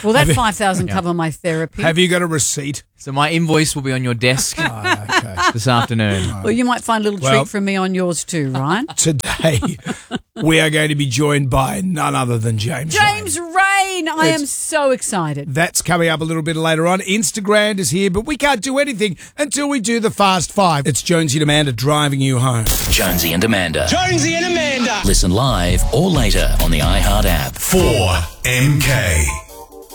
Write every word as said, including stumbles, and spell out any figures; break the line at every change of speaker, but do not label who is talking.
Will that
Have you-
five thousand cover my therapy?
Have you got a receipt?
So my invoice will be on your desk
Oh, okay.
this afternoon.
Well, you might find a little
Well-
treat from me on yours too, Ryan.
Today, we are going to be joined by none other than James
James
Rain.
Rain! I am
It's-
so excited.
That's coming up a little bit later on. Instagram is here, but we can't do anything until we do the Fast Five. It's Jonesy and Amanda driving you home.
Jonesy and Amanda.
Jonesy and Amanda.
Listen live or later on the iHeart app.
four M K.